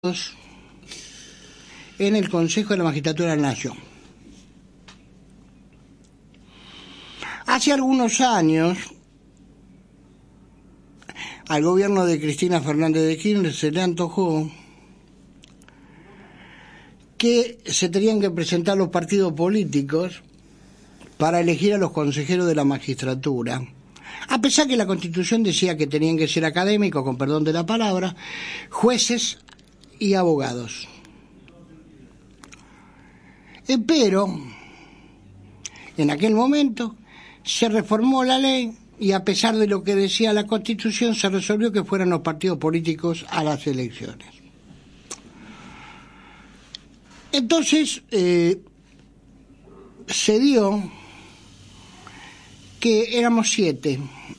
en el Consejo de la Magistratura de la Nación. Hace algunos años, al gobierno de Cristina Fernández de Kirchner se le antojó que se tenían que presentar los partidos políticos para elegir a los consejeros de la magistratura, a pesar que la Constitución decía que tenían que ser académicos, con perdón de la palabra, jueces y abogados. Pero en aquel momento se reformó la ley y, a pesar de lo que decía la Constitución, se resolvió que fueran los partidos políticos a las elecciones. Entonces se dio que éramos 7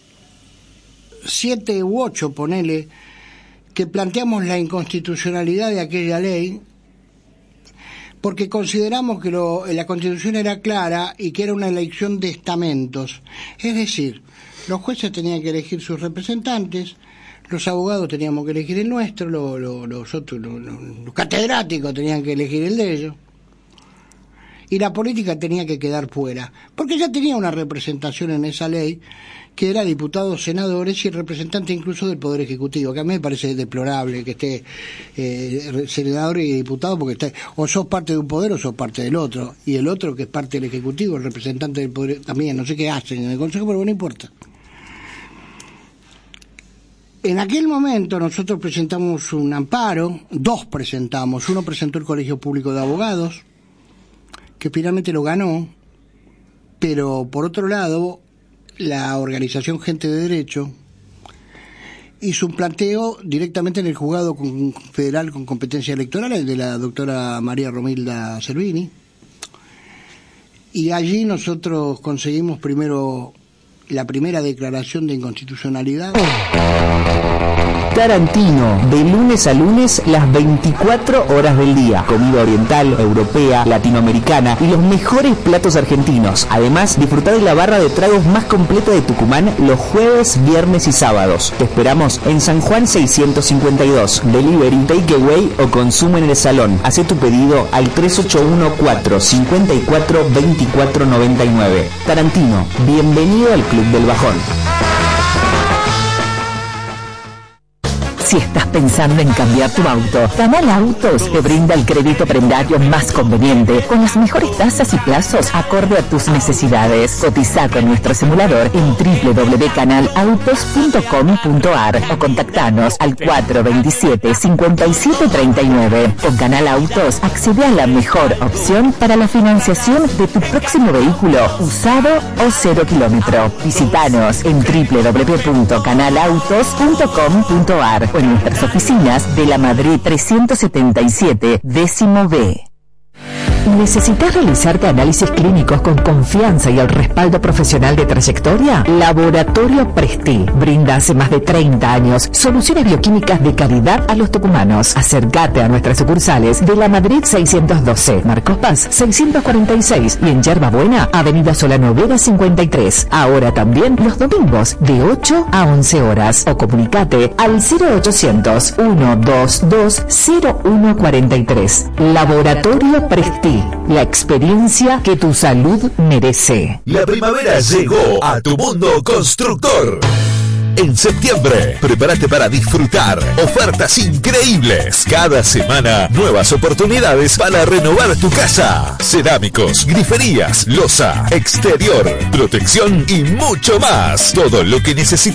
u 8, ponele, que planteamos la inconstitucionalidad de aquella ley porque consideramos que la Constitución era clara y que era una elección de estamentos. Es decir, los jueces tenían que elegir sus representantes, los abogados teníamos que elegir el nuestro, los catedráticos tenían que elegir el de ellos, y la política tenía que quedar fuera, porque ya tenía una representación en esa ley, que era diputados, senadores y representante incluso del Poder Ejecutivo, que a mí me parece deplorable que esté senador y diputado, porque o sos parte de un poder o sos parte del otro, y el otro, que es parte del Ejecutivo, el representante del Poder, también, no sé qué hacen en el Consejo, pero no importa. En aquel momento nosotros presentamos un amparo, uno presentó el Colegio Público de Abogados, que finalmente lo ganó, pero por otro lado, la organización Gente de Derecho hizo un planteo directamente en el juzgado federal con competencia electoral, el de la doctora María Romilda Servini, y allí nosotros conseguimos primero la primera declaración de inconstitucionalidad. Tarantino, de lunes a lunes, las 24 horas del día. Comida oriental, europea, latinoamericana y los mejores platos argentinos. Además, disfrutar de la barra de tragos más completa de Tucumán los jueves, viernes y sábados. Te esperamos en San Juan 652. Delivery, takeaway o consumo en el salón. Haz tu pedido al 3814-542499. Tarantino, bienvenido al Club del Bajón. Si estás pensando en cambiar tu auto, Canal Autos te brinda el crédito prendario más conveniente, con las mejores tasas y plazos acorde a tus necesidades. Cotiza con nuestro simulador en www.canalautos.com.ar o contactanos al 427-5739. Con Canal Autos accede a la mejor opción para la financiación de tu próximo vehículo, usado o 0 kilómetro. Visítanos en www.canalautos.com.ar o en nuestras oficinas de la Madrid 377, décimo B. ¿Necesitas realizarte análisis clínicos con confianza y el respaldo profesional de trayectoria? Laboratorio Presti brinda hace más de 30 años soluciones bioquímicas de calidad a los tucumanos. Acércate a nuestras sucursales de la Madrid 612, Marcos Paz 646 y en Yerba Buena, Avenida Solano Vera 53. Ahora también los domingos de 8 a 11 horas. O comunicate al 0800-122-0143. Laboratorio Presti. La experiencia que tu salud merece. La primavera llegó a tu mundo constructor. En septiembre, prepárate para disfrutar ofertas increíbles. Cada semana, nuevas oportunidades para renovar tu casa. Cerámicos, griferías, loza, exterior, protección y mucho más. Todo lo que necesitas